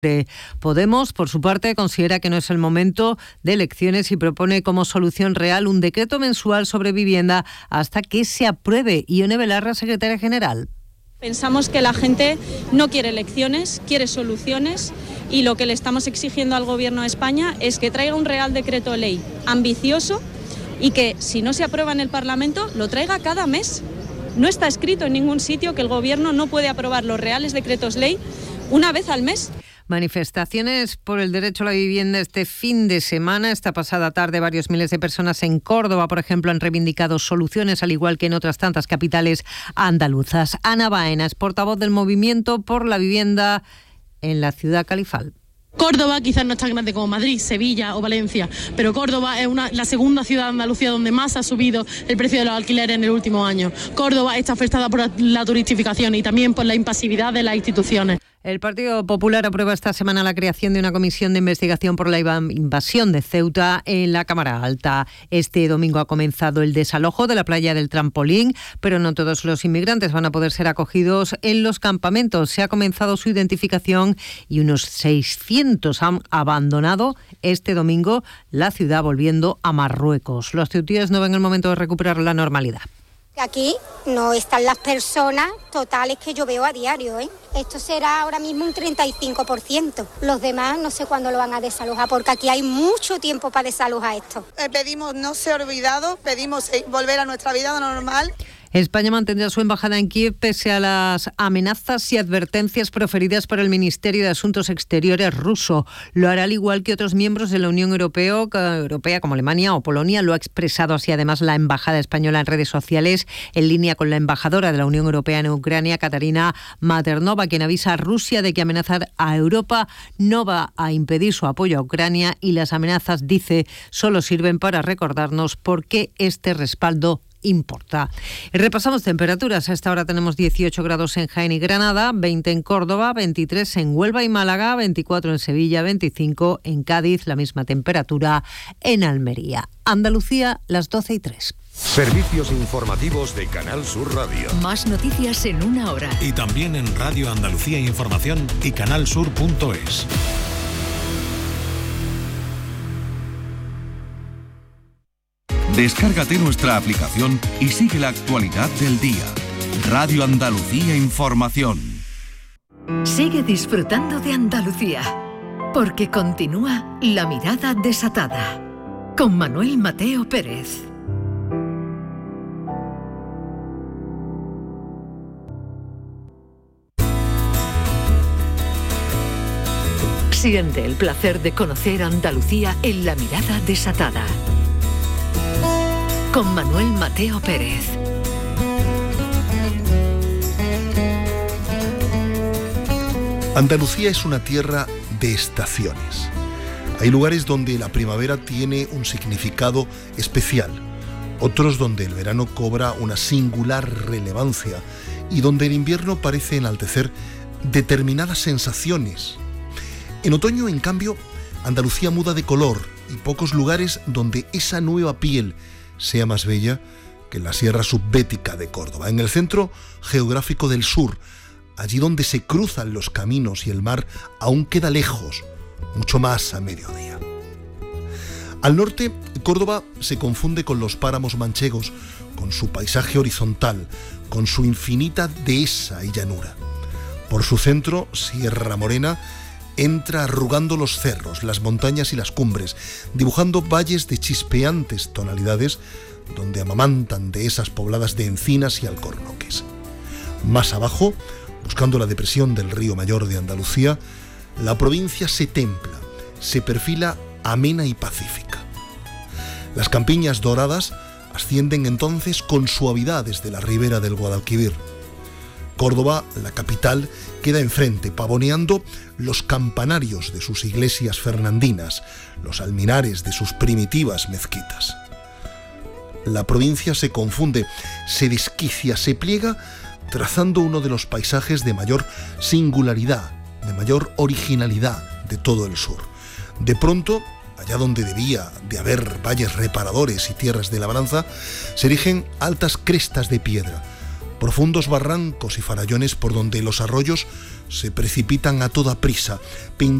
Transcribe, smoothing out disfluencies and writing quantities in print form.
Podemos, por su parte, considera que no es el momento de elecciones y propone como solución real un decreto mensual sobre vivienda hasta que se apruebe. Ione Belarra, secretaria general. Pensamos que la gente no quiere elecciones, quiere soluciones, y lo que le estamos exigiendo al Gobierno de España es que traiga un Real Decreto Ley ambicioso y que, si no se aprueba en el Parlamento, lo traiga cada mes. No está escrito en ningún sitio que el Gobierno no puede aprobar los Reales Decretos Ley una vez al mes. Manifestaciones por el derecho a la vivienda este fin de semana. Esta pasada tarde varios miles de personas en Córdoba, por ejemplo, han reivindicado soluciones, al igual que en otras tantas capitales andaluzas. Ana Baena es portavoz del Movimiento por la Vivienda en la ciudad califal. Córdoba quizás no es tan grande como Madrid, Sevilla o Valencia, pero Córdoba es la segunda ciudad de Andalucía donde más ha subido el precio de los alquileres en el último año. Córdoba está afectada por la turistificación y también por la impasividad de las instituciones. El Partido Popular aprueba esta semana la creación de una comisión de investigación por la invasión de Ceuta en la Cámara Alta. Este domingo ha comenzado el desalojo de la playa del Trampolín, pero no todos los inmigrantes van a poder ser acogidos en los campamentos. Se ha comenzado su identificación y unos 600 han abandonado este domingo la ciudad, volviendo a Marruecos. Los ceutíes no ven el momento de recuperar la normalidad. Aquí no están las personas totales que yo veo a diario, ¿eh? Esto será ahora mismo un 35%. Los demás no sé cuándo lo van a desalojar, porque aquí hay mucho tiempo para desalojar esto. Pedimos no ser olvidados, pedimos volver a nuestra vida normal. España mantendrá su embajada en Kiev pese a las amenazas y advertencias proferidas por el Ministerio de Asuntos Exteriores ruso. Lo hará al igual que otros miembros de la Unión Europea como Alemania o Polonia. Lo ha expresado así además la embajada española en redes sociales, en línea con la embajadora de la Unión Europea en Ucrania, Katarina Maternova, quien avisa a Rusia de que amenazar a Europa no va a impedir su apoyo a Ucrania, y las amenazas, dice, solo sirven para recordarnos por qué este respaldo importa. Y repasamos temperaturas. A esta hora tenemos 18 grados en Jaén y Granada, 20 en Córdoba, 23 en Huelva y Málaga, 24 en Sevilla, 25 en Cádiz, la misma temperatura en Almería. Andalucía, las 12:03. Servicios informativos de Canal Sur Radio. Más noticias en una hora. Y también en Radio Andalucía Información y canalsur.es. Descárgate nuestra aplicación y sigue la actualidad del día. Radio Andalucía Información. Sigue disfrutando de Andalucía, porque continúa La Mirada Desatada, con Manuel Mateo Pérez. Siente el placer de conocer Andalucía en La Mirada Desatada, con Manuel Mateo Pérez. Andalucía es una tierra de estaciones. Hay lugares donde la primavera tiene un significado especial, otros donde el verano cobra una singular relevancia y donde el invierno parece enaltecer determinadas sensaciones. En otoño, en cambio, Andalucía muda de color y pocos lugares donde esa nueva piel sea más bella que en la Sierra Subbética de Córdoba, en el centro geográfico del sur, allí donde se cruzan los caminos y el mar aún queda lejos, mucho más a mediodía. Al norte, Córdoba se confunde con los páramos manchegos, con su paisaje horizontal, con su infinita dehesa y llanura. Por su centro, Sierra Morena entra arrugando los cerros, las montañas y las cumbres, dibujando valles de chispeantes tonalidades donde amamantan dehesas pobladas de encinas y alcornoques. Más abajo, buscando la depresión del río Mayor de Andalucía, la provincia se templa, se perfila amena y pacífica. Las campiñas doradas ascienden entonces con suavidad desde la ribera del Guadalquivir. Córdoba, la capital, queda enfrente, pavoneando los campanarios de sus iglesias fernandinas, los alminares de sus primitivas mezquitas. La provincia se confunde, se desquicia, se pliega, trazando uno de los paisajes de mayor singularidad, de mayor originalidad de todo el sur. De pronto, allá donde debía de haber valles reparadores y tierras de labranza, se erigen altas crestas de piedra, profundos barrancos y farallones por donde los arroyos se precipitan a toda prisa,